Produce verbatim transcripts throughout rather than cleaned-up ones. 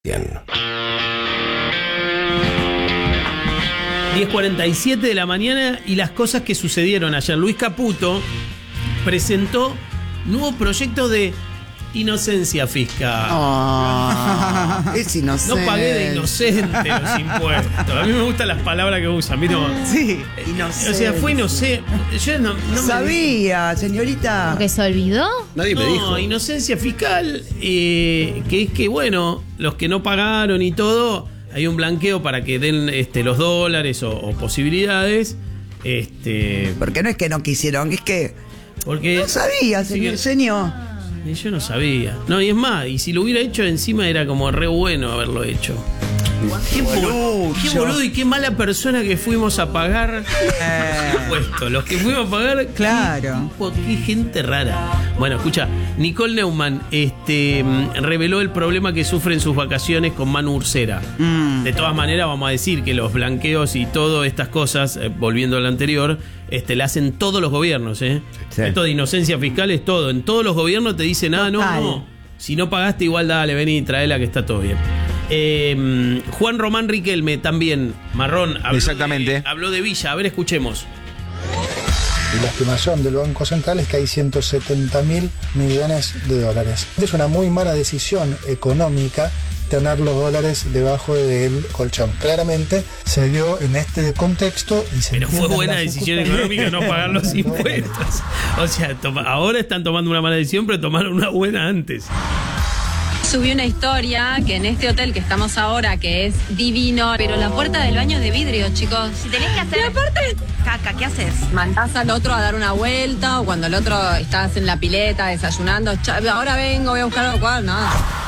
Bien. diez cuarenta y siete de la mañana y las cosas que sucedieron ayer. Luis Caputo presentó nuevo proyecto de inocencia fiscal. Oh, es inocente. No pagué de inocente los impuestos. A mí me gustan las palabras que usan. ¿Viste? Sí, inocente. O sea, fue inocente. Yo no, no sabía, me... señorita. ¿Que se olvidó? Nadie me no, dijo. Inocencia fiscal, eh, que es que, bueno, los que no pagaron y todo, hay un blanqueo para que den este, los dólares o, o posibilidades. Este, Porque no es que no quisieron, es que porque no sabía, señor. que, señor. Yo no sabía. No, y es más, y si lo hubiera hecho encima era como re bueno haberlo hecho. Qué boludo, qué boludo y qué mala persona que fuimos a pagar eh. impuestos. Los que fuimos a pagar. Claro. Qué, qué gente rara. Bueno, escucha, Nicole Neumann este, reveló el problema que sufre en sus vacaciones con Manu Ursera. Mm. De todas maneras, vamos a decir que los blanqueos y todas estas cosas, eh, volviendo a lo anterior, este, la hacen todos los gobiernos. ¿eh? Sí. Esto de inocencia fiscal es todo. En todos los gobiernos te dicen, ah, no, no. Si no pagaste, igual dale, vení, traela que está todo bien. Eh, Juan Román Riquelme también, Marrón, habló Exactamente. De, habló de Villa. A ver, escuchemos. La estimación del Banco Central es que hay ciento setenta mil millones de dólares. Es una muy mala decisión económica tener los dólares debajo del colchón. Claramente se dio en este contexto. Y se Pero fue buena decisión económica no pagar los impuestos. O sea, toma, ahora están tomando una mala decisión, pero tomaron una buena antes. Subí una historia que en este hotel que estamos ahora, que es divino, pero la puerta del baño es de vidrio, chicos. Si tenés que hacer... Y aparte... Caca, ¿qué haces? Mandás al otro a dar una vuelta, o cuando el otro estás en la pileta desayunando, ahora vengo, voy a buscar algo, cual, nada.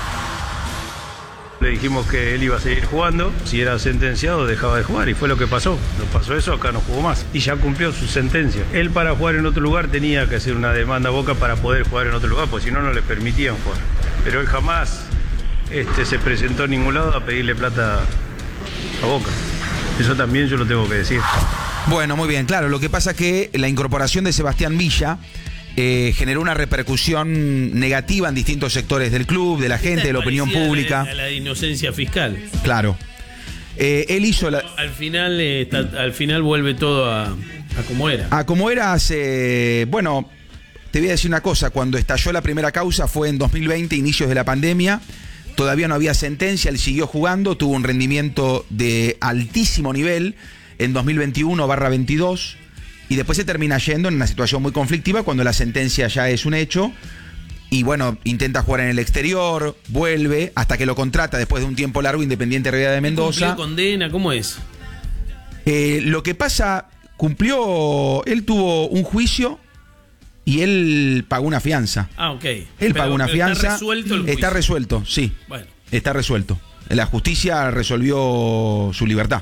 Le dijimos que él iba a seguir jugando, si era sentenciado dejaba de jugar y fue lo que pasó. No pasó eso, acá no jugó más y ya cumplió su sentencia. Él para jugar en otro lugar tenía que hacer una demanda a Boca para poder jugar en otro lugar, porque si no, no le permitían jugar. Pero él jamás este, se presentó a ningún lado a pedirle plata a Boca. Eso también yo lo tengo que decir. Bueno, muy bien, claro, lo que pasa es que la incorporación de Sebastián Villa eh, generó una repercusión negativa en distintos sectores del club, de la gente, de la opinión pública. A la, a la inocencia fiscal. Claro. Eh, él hizo la... Al final, eh, está, al final vuelve todo a, a como era. A como era hace... Bueno, te voy a decir una cosa. Cuando estalló la primera causa fue en dos mil veinte, inicios de la pandemia. Todavía no había sentencia, él siguió jugando, tuvo un rendimiento de altísimo nivel en dos mil veintiuno barra veintidós y después se termina yendo en una situación muy conflictiva cuando la sentencia ya es un hecho y bueno, intenta jugar en el exterior, vuelve hasta que lo contrata después de un tiempo largo Independiente Rivera de Mendoza. ¿Cumplió condena? ¿Cómo es? Eh, lo que pasa, cumplió, él tuvo un juicio y él pagó una fianza. Ah, ok. Él pero, pagó una pero fianza. ¿Está resuelto el juicio? Está resuelto, sí. Bueno. Está resuelto. La justicia resolvió su libertad.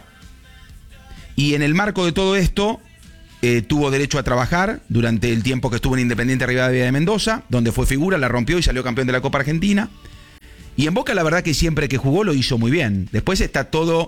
Y en el marco de todo esto, eh, tuvo derecho a trabajar durante el tiempo que estuvo en Independiente Rivera de Mendoza, donde fue figura, la rompió y salió campeón de la Copa Argentina. Y en Boca la verdad que siempre que jugó lo hizo muy bien. Después está todo...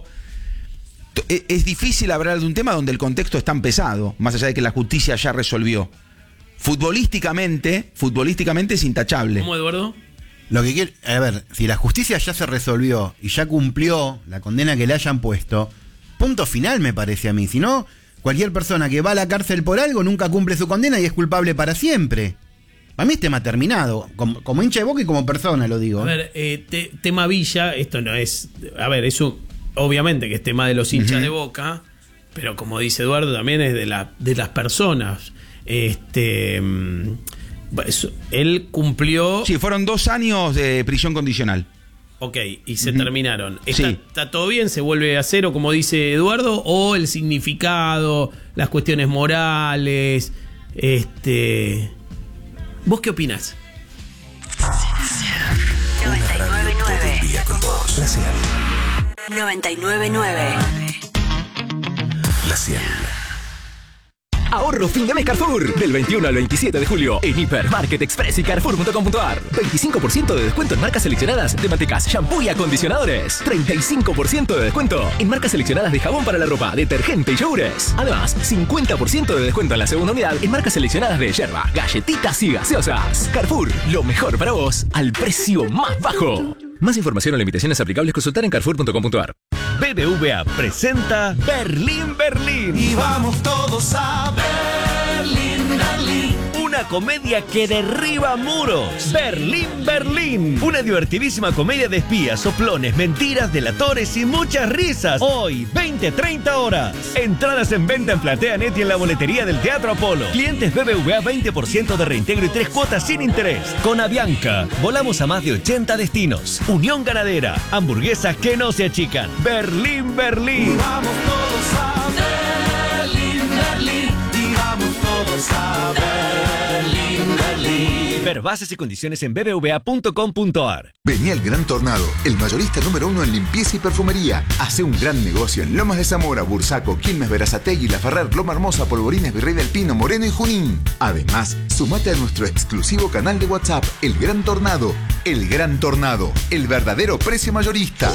Es difícil hablar de un tema donde el contexto es tan pesado, más allá de que la justicia ya resolvió. Futbolísticamente, futbolísticamente es intachable. ¿Cómo, Eduardo? Lo que quiere, a ver, si la justicia ya se resolvió y ya cumplió la condena que le hayan puesto, punto final me parece a mí. Si no, cualquier persona que va a la cárcel por algo nunca cumple su condena y es culpable para siempre. A mí es tema terminado, como, como hincha de Boca y como persona lo digo. A ver, eh, te, tema Villa, esto no es... A ver, eso obviamente que es tema de los hinchas uh-huh. de Boca, pero como dice Eduardo, también es de, la, de las personas. Este... Eso, él cumplió... Sí, fueron dos años de prisión condicional. Ok, y se uh-huh. terminaron. ¿Está, sí. ¿Está todo bien? ¿Se vuelve a cero, como dice Eduardo? ¿O el significado, las cuestiones morales? Este... ¿Vos qué opinás? noventa y nueve nueve Día con todos. La Ciel. noventa y nueve nueve La Ciel. Ahorro fin de mes Carrefour. Del veintiuno al veintisiete de julio en Hipermarket Express y Carrefour punto com punto ar. veinticinco por ciento de descuento en marcas seleccionadas de mantecas, shampoo y acondicionadores. treinta y cinco por ciento de descuento en marcas seleccionadas de jabón para la ropa, detergente y yogures. Además, cincuenta por ciento de descuento en la segunda unidad en marcas seleccionadas de yerba, galletitas y gaseosas. Carrefour, lo mejor para vos al precio más bajo. Más información o limitaciones aplicables consultar en carrefour punto com punto a r. B B V A presenta Berlín, Berlín. Y vamos todos a Berlín, Berlín. Una comedia que derriba muros. Berlín, Berlín. Una divertidísima comedia de espías, soplones, mentiras, delatores y muchas risas. Hoy, veinte treinta horas. Entradas en venta en PlateaNet y en la boletería del Teatro Apolo. Clientes B B V A veinte por ciento de reintegro y tres cuotas sin interés. Con Avianca, volamos a más de ochenta destinos. Unión Ganadera, hamburguesas que no se achican. Berlín, Berlín. Y vamos todos a Berlín, Berlín. Y vamos todos a Berlín, Berlín. Ver bases y condiciones en b b v a punto com punto a r. Vení al Gran Tornado, el mayorista número uno en limpieza y perfumería. Hace un gran negocio en Lomas de Zamora, Bursaco, Quilmes, Berazategui, La Ferrer, Loma Hermosa, Polvorines, Virrey del Pino, Moreno y Junín. Además, sumate a nuestro exclusivo canal de WhatsApp, El Gran Tornado. El Gran Tornado, el verdadero precio mayorista.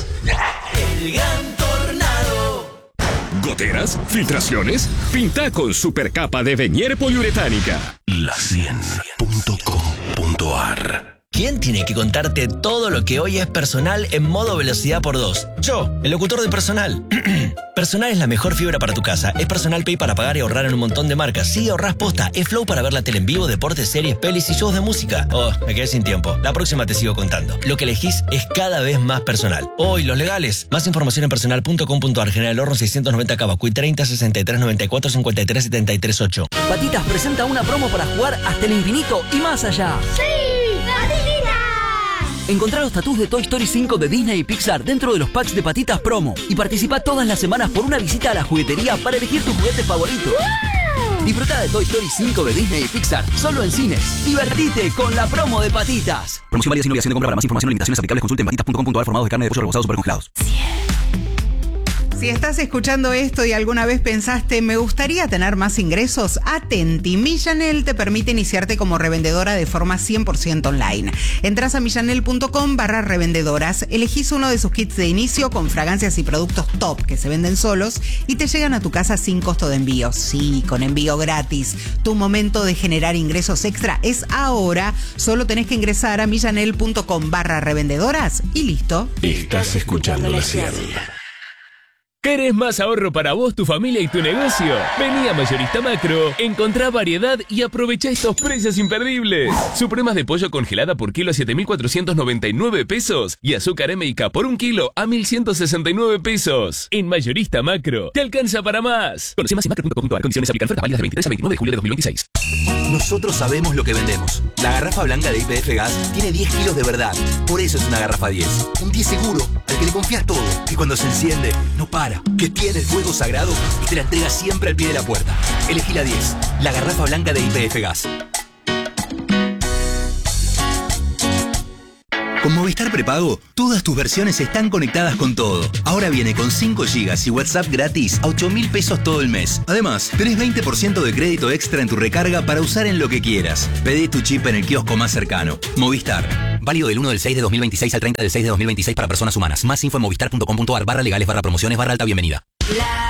El Gran Tornado. ¿Goteras? ¿Filtraciones? Pinta con supercapa de Venier poliuretánica. La cien punto com punto a r. ¿Quién tiene que contarte todo lo que hoy es Personal en modo velocidad por dos? Yo, el locutor de Personal. Personal es la mejor fibra para tu casa. Es Personal Pay para pagar y ahorrar en un montón de marcas. Sí, ahorrás posta. Es Flow para ver la tele en vivo, deportes, series, pelis y shows de música. Oh, me quedé sin tiempo. La próxima te sigo contando. Lo que elegís es cada vez más personal. Hoy, los legales. Más información en personal punto com punto a r. General Horno seiscientos noventa Cavacuy treinta sesenta y tres noventa y cuatro cincuenta y tres setenta y tres ocho. Patitas presenta una promo para jugar hasta el infinito y más allá. ¡Sí! ¡Patitas! Encontrá los tatús de Toy Story cinco de Disney y Pixar dentro de los packs de Patitas Promo y participa todas las semanas por una visita a la juguetería para elegir tu juguete favorito. ¡Wow! Disfruta de Toy Story cinco de Disney y Pixar solo en cines. Divertite con la promo de Patitas. Promoción válida sin obligación de compra. Para más información o limitaciones aplicables consulte en patitas punto com punto a r. Formados de carne de pollo rebozados supercongelados. Si estás escuchando esto y alguna vez pensaste, me gustaría tener más ingresos, atenti. Millanel te permite iniciarte como revendedora de forma cien por ciento online. Entrás a millanel punto com barra revendedoras, elegís uno de sus kits de inicio con fragancias y productos top que se venden solos y te llegan a tu casa sin costo de envío. Sí, con envío gratis. Tu momento de generar ingresos extra es ahora. Solo tenés que ingresar a millanel punto com barra revendedoras y listo. Estás escuchando la cien. ¿Querés más ahorro para vos, tu familia y tu negocio? Vení a Mayorista Macro, encontrá variedad y aprovecha estos precios imperdibles. Supremas de pollo congelada por kilo a siete mil cuatrocientos noventa y nueve pesos y azúcar M y K por un kilo a mil ciento sesenta y nueve pesos. En Mayorista Macro, te alcanza para más. Conoce más en macro punto com punto a r. Condiciones aplican. Ofertas válidas del veintitrés al veintinueve de julio de dos mil veintiséis. Nosotros sabemos lo que vendemos. La garrafa blanca de Y P F Gas tiene diez kilos de verdad. Por eso es una garrafa diez. Un diez seguro, al que le confías todo. Que cuando se enciende, no para. Que tiene el fuego sagrado y te la entrega siempre al pie de la puerta. Elegí la diez. La garrafa blanca de Y P F Gas. Con Movistar Prepago, todas tus versiones están conectadas con todo. Ahora viene con cinco gigas y WhatsApp gratis a ocho mil pesos todo el mes. Además, tenés veinte por ciento de crédito extra en tu recarga para usar en lo que quieras. Pedí tu chip en el kiosco más cercano. Movistar. Válido del uno del seis de dos mil veintiséis al treinta del seis de dos mil veintiséis para personas humanas. Más info en movistar punto com punto a r barra legales barra promociones barra alta bienvenida.